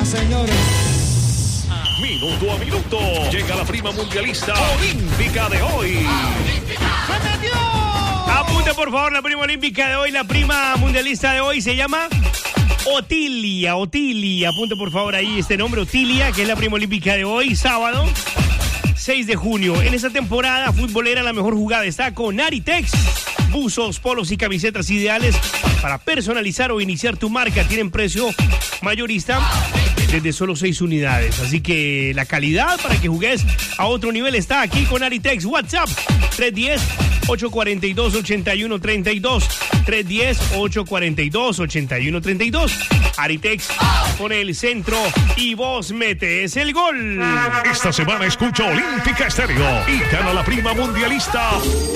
señores. Minuto a minuto. Llega la prima mundialista olímpica de hoy. Apunte por favor la prima olímpica de hoy. La prima mundialista de hoy se llama Otilia. Apunte por favor ahí este nombre, Otilia, que es la prima olímpica de hoy, sábado 6 de junio. En esta temporada futbolera la mejor jugada está con Aritex. Buzos, polos y camisetas ideales para personalizar o iniciar tu marca. Tienen precio mayorista desde solo 6 unidades. Así que la calidad para que jugues a otro nivel está aquí con Aritex. WhatsApp 310-842-8132. 310-842-8132. Aritex pone el centro y vos metes el gol. Esta semana escucha Olímpica Estéreo y gana la prima mundialista